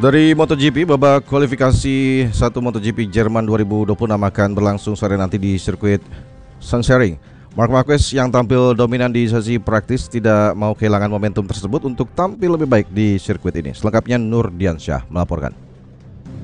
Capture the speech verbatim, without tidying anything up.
Dari MotoGP, babak kualifikasi satu MotoGP Jerman dua ribu dua puluh enam akan berlangsung sore nanti di sirkuit Sachsenring. Marc Marquez yang tampil dominan di sesi praktis tidak mau kehilangan momentum tersebut untuk tampil lebih baik di sirkuit ini. Selengkapnya Nur Diansyah melaporkan.